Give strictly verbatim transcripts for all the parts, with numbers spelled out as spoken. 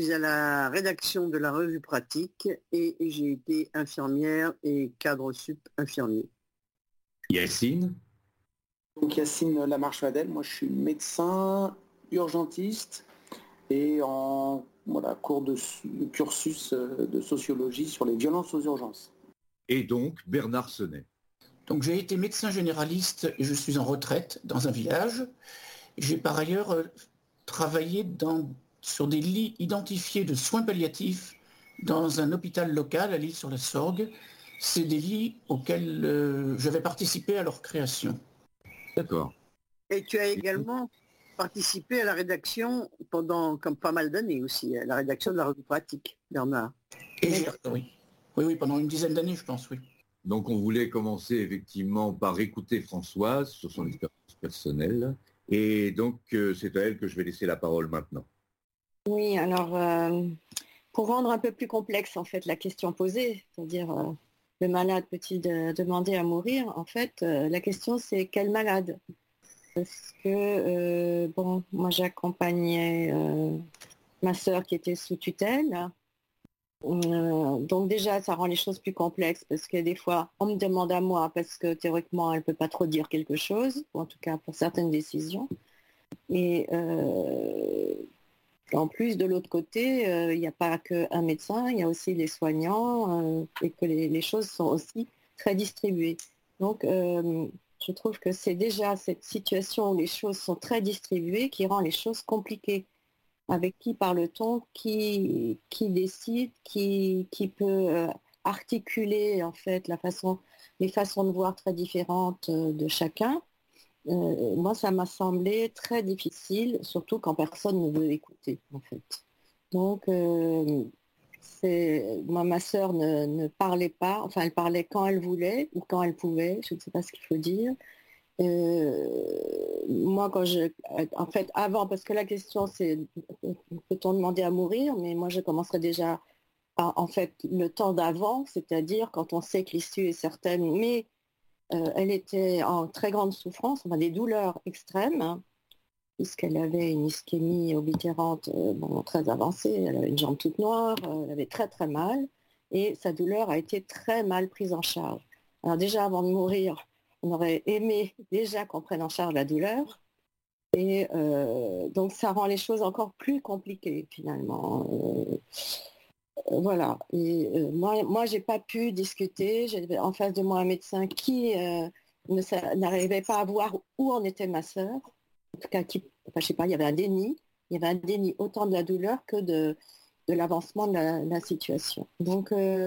Je suis à la rédaction de la revue Pratique et j'ai été infirmière et cadre sup infirmier. Yacine. Donc Yacine Lamarche-Vadel, moi je suis médecin urgentiste et en voilà, cours de cursus de sociologie sur les violences aux urgences. Et donc Bernard Senet. Donc j'ai été médecin généraliste et je suis en retraite dans un village. J'ai par ailleurs euh, travaillé dans, sur des lits identifiés de soins palliatifs dans un hôpital local à l'Île-sur-la-Sorgue. C'est des lits auxquels euh, j'avais participé à leur création. D'accord. Et tu as également participé à la rédaction pendant comme pas mal d'années aussi, à la rédaction de la revue Pratique, Bernard. Et j'ai, oui. oui, oui, pendant une dizaine d'années, je pense, oui. Donc on voulait commencer effectivement par écouter Françoise sur son expérience personnelle. Et donc euh, c'est à elle que je vais laisser la parole maintenant. Oui, alors euh, pour rendre un peu plus complexe en fait la question posée, c'est-à-dire euh, le malade peut-il de, demander à mourir, en fait euh, la question c'est quel malade? Parce que euh, bon, moi j'accompagnais euh, ma sœur qui était sous tutelle. Euh, donc déjà, ça rend les choses plus complexes parce que des fois, on me demande à moi parce que théoriquement, elle ne peut pas trop dire quelque chose, ou en tout cas pour certaines décisions. Et euh, en plus, de l'autre côté, il euh, n'y a pas qu'un médecin, il y a aussi les soignants euh, et que les, les choses sont aussi très distribuées. Donc, euh, je trouve que c'est déjà cette situation où les choses sont très distribuées qui rend les choses compliquées. Avec qui parle-t-on, qui, qui décide, qui, qui peut euh, articuler en fait la façon, les façons de voir très différentes euh, de chacun. Euh, moi, ça m'a semblé très difficile, surtout quand personne ne veut écouter en fait. Donc, euh, c'est, moi, ma sœur ne, ne parlait pas, enfin, elle parlait quand elle voulait ou quand elle pouvait, je ne sais pas ce qu'il faut dire. Euh, moi, quand je, en fait, avant, parce que la question c'est peut-on demander à mourir, mais moi je commencerai déjà à, en fait, le temps d'avant, c'est-à-dire quand on sait que l'issue est certaine, mais euh, elle était en très grande souffrance, enfin, des douleurs extrêmes, hein, puisqu'elle avait une ischémie oblitérante euh, bon, très avancée, elle avait une jambe toute noire, euh, elle avait très très mal, et sa douleur a été très mal prise en charge. Alors déjà avant de mourir, on aurait aimé déjà qu'on prenne en charge la douleur. Et euh, donc ça rend les choses encore plus compliquées finalement. Euh, voilà. Et euh, moi, moi, j'ai pas pu discuter. J'avais en face de moi un médecin qui euh, ne, n'arrivait pas à voir où en était ma sœur. En tout cas, qui, enfin, je sais pas, il y avait un déni. Il y avait un déni autant de la douleur que de, de l'avancement de la, la situation. Donc, euh,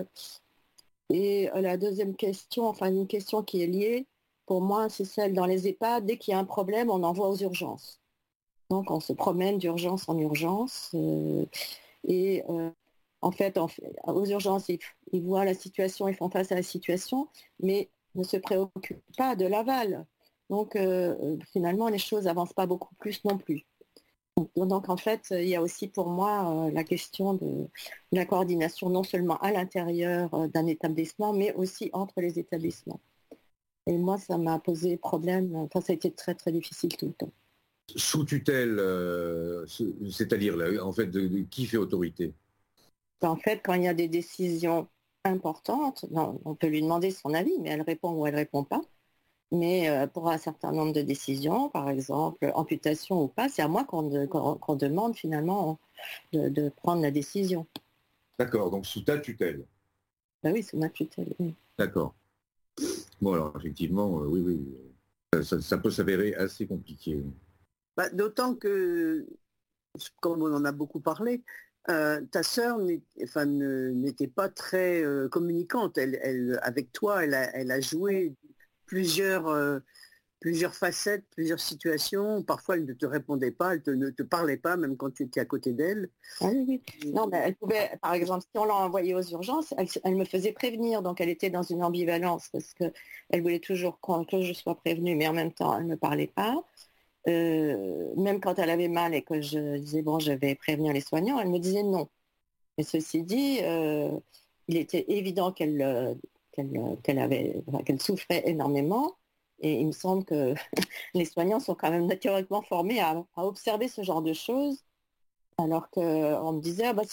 et la deuxième question, enfin une question qui est liée, pour moi, c'est celle dans les EHPAD. Dès qu'il y a un problème, on envoie aux urgences. Donc, on se promène d'urgence en urgence. Euh, et euh, en fait, en fait, aux urgences, ils, ils voient la situation, ils font face à la situation, mais ne se préoccupent pas de l'aval. Donc, euh, finalement, les choses n'avancent pas beaucoup plus non plus. Donc, donc, en fait, il y a aussi pour moi euh, la question de, de la coordination, non seulement à l'intérieur euh, d'un établissement, mais aussi entre les établissements. Et moi, ça m'a posé problème. Enfin, ça a été très, très difficile tout le temps. Sous tutelle, euh, c'est-à-dire, là, en fait, de, de, qui fait autorité? En fait, quand il y a des décisions importantes, non, on peut lui demander son avis, mais elle répond ou elle ne répond pas. Mais euh, pour un certain nombre de décisions, par exemple, amputation ou pas, c'est à moi qu'on, de, qu'on, qu'on demande finalement de, de prendre la décision. D'accord, donc sous ta tutelle. Ben oui, sous ma tutelle, oui. D'accord. Bon, alors effectivement, euh, oui, oui, ça, ça, ça peut s'avérer assez compliqué. Bah, d'autant que, comme on en a beaucoup parlé, euh, ta sœur enfin, n'était pas très euh, communicante. Elle, elle, avec toi, elle a, elle a joué plusieurs, euh, plusieurs facettes, plusieurs situations. Parfois, elle ne te répondait pas, elle te, ne te parlait pas, même quand tu étais à côté d'elle. Ah oui, oui. Non, mais elle pouvait, par exemple, si on l'a envoyée aux urgences, elle, elle me faisait prévenir, donc elle était dans une ambivalence parce qu'elle voulait toujours que je sois prévenue, mais en même temps, elle ne me parlait pas. Euh, même quand elle avait mal et que je disais, bon, je vais prévenir les soignants, elle me disait non. Mais ceci dit, euh, il était évident qu'elle, qu'elle, qu'elle, avait, qu'elle souffrait énormément. Et il me semble que les soignants sont quand même théoriquement formés à, à observer ce genre de choses. Alors qu'on me disait, ah bah,